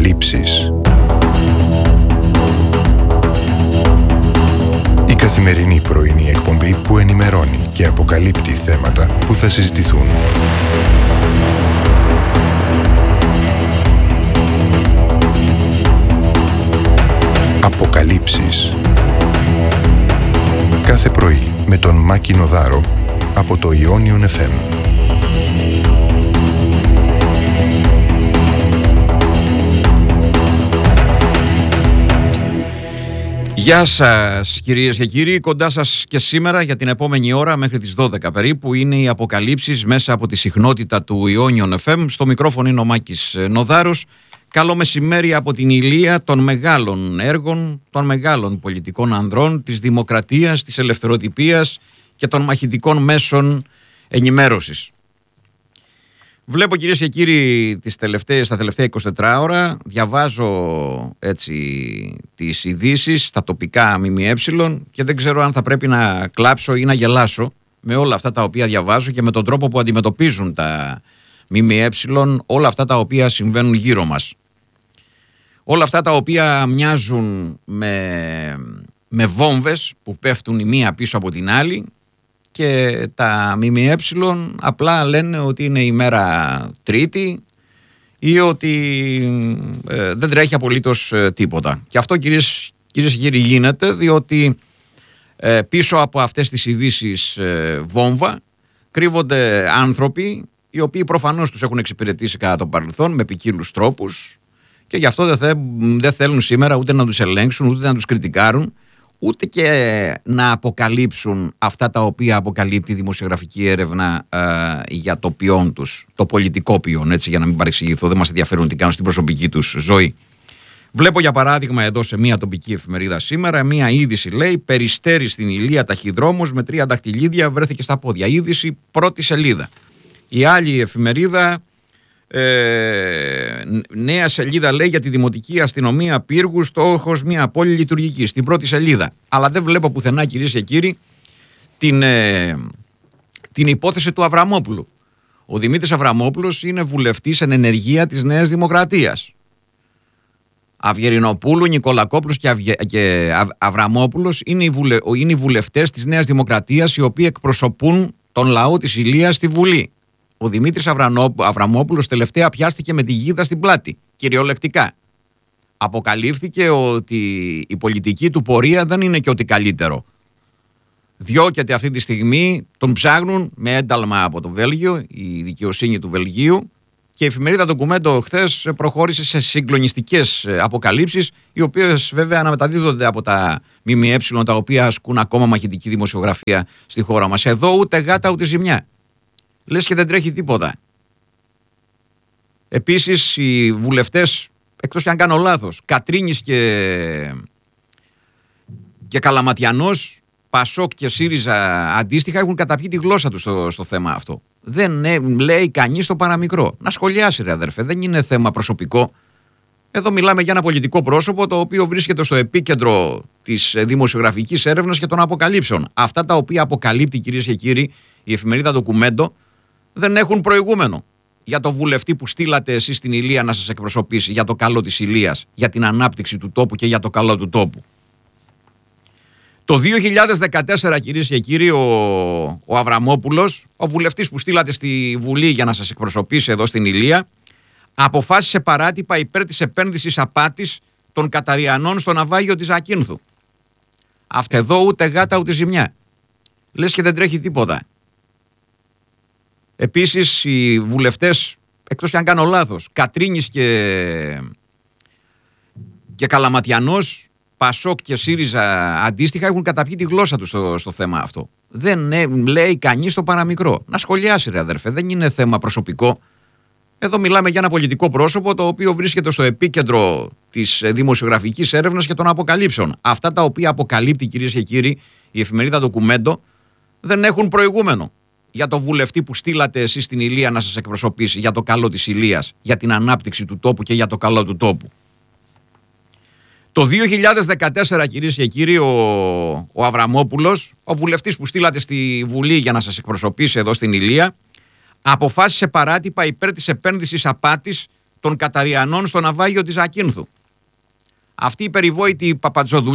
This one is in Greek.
Αποκαλύψεις. Η καθημερινή πρωινή εκπομπή που ενημερώνει και αποκαλύπτει θέματα που θα συζητηθούν. Αποκαλύψεις. Κάθε πρωί με τον Μάκη Νοδάρο από το Ionion FM. Γεια σας κυρίες και κύριοι, κοντά σας και σήμερα για την επόμενη ώρα μέχρι τις 12 περίπου είναι οι αποκαλύψεις μέσα από τη συχνότητα του Ionion FM. Στο μικρόφωνο είναι ο Μάκης Νοδάρος. Καλό μεσημέρι από την ηλία των μεγάλων έργων, των μεγάλων πολιτικών ανδρών, της δημοκρατίας, της ελευθεροτυπίας και των μαχητικών μέσων ενημέρωσης. Βλέπω κυρίες και κύριοι στα τελευταία 24 ώρα, διαβάζω έτσι τις ειδήσεις στα τοπικά ΜΜΕ και δεν ξέρω αν θα πρέπει να κλάψω ή να γελάσω με όλα αυτά τα οποία διαβάζω και με τον τρόπο που αντιμετωπίζουν τα ΜΜΕ όλα αυτά τα οποία συμβαίνουν γύρω μας. Όλα αυτά τα οποία μοιάζουν με βόμβες που πέφτουν η μία πίσω από την άλλη και τα ΜΜΕ απλά λένε ότι είναι η μέρα Τρίτη ή ότι δεν τρέχει απολύτως τίποτα. Και αυτό κυρίες και κύριοι γίνεται διότι πίσω από αυτές τις ειδήσεις βόμβα κρύβονται άνθρωποι οι οποίοι προφανώς τους έχουν εξυπηρετήσει κατά το παρελθόν με ποικίλους τρόπους και γι' αυτό δεν θέλουν σήμερα ούτε να τους ελέγξουν, ούτε να τους κριτικάρουν, ούτε και να αποκαλύψουν αυτά τα οποία αποκαλύπτει η δημοσιογραφική έρευνα για το ποιόν τους, το πολιτικό ποιόν, έτσι για να μην παρεξηγηθώ, δεν μας ενδιαφέρουν τι κάνουν στην προσωπική τους ζωή. Βλέπω για παράδειγμα εδώ σε μια τοπική εφημερίδα σήμερα, μια είδηση λέει «Περιστέρι στην Ηλία ταχυδρόμος με 3 δαχτυλίδια βρέθηκε στα πόδια». Είδηση πρώτη σελίδα. Η άλλη εφημερίδα, νέα σελίδα λέει για τη Δημοτική Αστυνομία Πύργου, στόχος μια πόλη λειτουργική, στην πρώτη σελίδα. Αλλά δεν βλέπω πουθενά κυρίες και κύριοι την υπόθεση του Αβραμόπουλου. Ο Δημήτρης Αβραμόπουλος είναι βουλευτής εν ενεργεία της Νέας Δημοκρατίας. Αυγερινοπούλου, Νικολακόπουλος και Αβραμόπουλος είναι οι βουλευτές της Νέας Δημοκρατίας οι οποίοι εκπροσωπούν τον λαό της Ηλίας στη Βουλή. Ο Δημήτρης Αβραμόπουλος τελευταία πιάστηκε με τη γίδα στην πλάτη, κυριολεκτικά. Αποκαλύφθηκε ότι η πολιτική του πορεία δεν είναι και ότι καλύτερο. Διώκεται αυτή τη στιγμή, τον ψάχνουν με ένταλμα από το Βέλγιο, η δικαιοσύνη του Βελγίου, και η εφημερίδα Ντοκουμέντο χθες προχώρησε σε συγκλονιστικές αποκαλύψεις, οι οποίες βέβαια αναμεταδίδονται από τα ΜΜΕ, τα οποία ασκούν ακόμα μαχητική δημοσιογραφία στη χώρα μας. Εδώ ούτε γάτα ούτε ζημιά. Λες και δεν τρέχει τίποτα. Επίσης οι βουλευτές, εκτός και αν κάνω λάθος, Κατρίνης και Καλαματιανός, Πασόκ και ΣΥΡΙΖΑ αντίστοιχα έχουν καταπιεί τη γλώσσα τους στο θέμα αυτό. Δεν λέει κανείς το παραμικρό. Να σχολιάσει ρε αδερφέ, δεν είναι θέμα προσωπικό. Εδώ μιλάμε για ένα πολιτικό πρόσωπο το οποίο βρίσκεται στο επίκεντρο της δημοσιογραφικής έρευνας και των αποκαλύψεων. Αυτά τα οποία αποκαλύπτει κυρίες και κύριοι η εφημερίδα Ντοκουμέντο δεν έχουν προηγούμενο. Για το βουλευτή που στείλατε εσείς στην Ηλία να σας εκπροσωπήσει για το καλό της Ηλίας, για την ανάπτυξη του τόπου και για το καλό του τόπου. Το 2014 κυρίες και κύριοι ο Αβραμόπουλος, ο βουλευτής που στείλατε στη Βουλή για να σας εκπροσωπήσει εδώ στην Ηλία, αποφάσισε παράτυπα υπέρ της επένδυσης απάτης των Καταριανών στο ναυάγιο της Ακίνθου. Αυτό εδώ ούτε γάτα ούτε ζημιά. Λες και δεν τρέχει τίποτα. Επίσης οι βουλευτές, εκτός και αν κάνω λάθος, Κατρίνης και Καλαματιανός, Πασόκ και ΣΥΡΙΖΑ αντίστοιχα έχουν καταπιεί τη γλώσσα τους στο θέμα αυτό. Δεν λέει κανείς το παραμικρό. Να σχολιάσει ρε αδερφέ, δεν είναι θέμα προσωπικό. Εδώ μιλάμε για ένα πολιτικό πρόσωπο το οποίο βρίσκεται στο επίκεντρο της δημοσιογραφικής έρευνας και των αποκαλύψεων. Αυτά τα οποία αποκαλύπτει κυρίες και κύριοι η εφημερίδα Ντοκουμέντο δεν έχουν προηγούμενο. Για το βουλευτή που στείλατε εσείς στην Ηλία να σας εκπροσωπήσει για το καλό της Ηλίας, για την ανάπτυξη του τόπου και για το καλό του τόπου. Το 2014 κυρίες και κύριοι ο Αβραμόπουλος, ο βουλευτής που στείλατε στη Βουλή για να σας εκπροσωπήσει εδώ στην Ηλία, αποφάσισε παράτυπα υπέρ της επένδυσης απάτης των Καταριανών στο ναυάγιο της Ακίνθου. Αυτή η περιβόητη Παπατζόδου